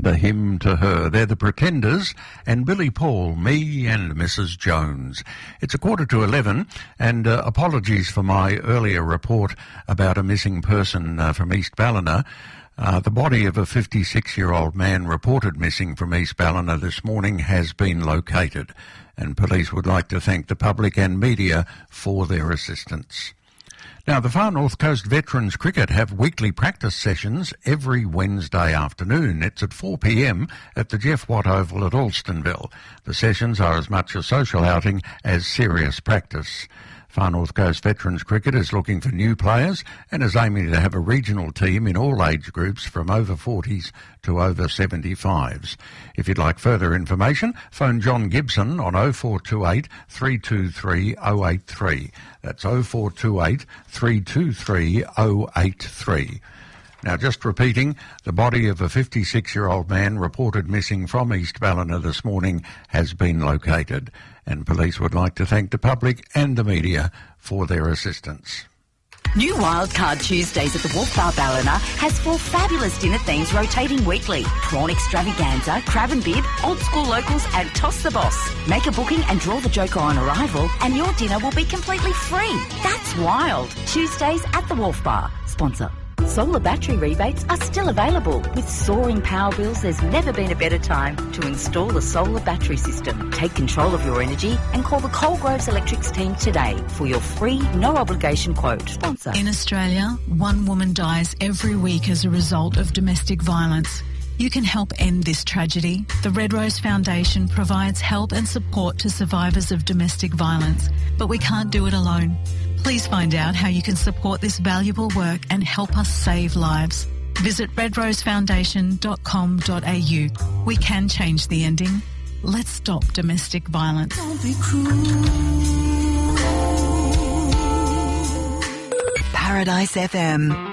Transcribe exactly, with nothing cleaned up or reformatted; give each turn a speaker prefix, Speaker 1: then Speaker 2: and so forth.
Speaker 1: The Hymn to Her. They're the Pretenders and Billy Paul, Me and Missus Jones. It's a quarter to eleven, and uh, apologies for my earlier report about a missing person uh, from East Ballina. Uh, the body of a fifty-six-year-old man reported missing from East Ballina this morning has been located, and police would like to thank the public and media for their assistance. Now, the Far North Coast Veterans Cricket have weekly practice sessions every Wednesday afternoon. It's at four p m at the Jeff Watt Oval at Alstonville. The sessions are as much a social outing as serious practice. Far North Coast Veterans Cricket is looking for new players and is aiming to have a regional team in all age groups from over forties to over seventy-fives. If you'd like further information, phone John Gibson on oh four two eight, three two three, oh eight three. That's oh four two eight, three two three, oh eight three. Now, just repeating, the body of a fifty-six-year-old man reported missing from East Ballina this morning has been located, and police would like to thank the public and the media for their assistance.
Speaker 2: New Wildcard Tuesdays at the Wolf Bar Ballina has four fabulous dinner themes rotating weekly. Prawn extravaganza, crab and bib, old school locals and toss the boss. Make a booking and draw the joker on arrival and your dinner will be completely free. That's wild. Tuesdays at the Wolf Bar. Sponsor. Solar battery rebates are still available. With soaring power bills, there's never been a better time to install a solar battery system. Take control of your energy and call the Coalgroves Electrics team today for your free, no-obligation quote. Sponsor.
Speaker 3: In Australia, one woman dies every week as a result of domestic violence. You can help end this tragedy. The Red Rose Foundation provides help and support to survivors of domestic violence, but we can't do it alone. Please find out how you can support this valuable work and help us save lives. Visit red rose foundation dot com dot a u. We can change the ending. Let's stop domestic violence.
Speaker 4: Don't be cruel.
Speaker 5: Paradise F M.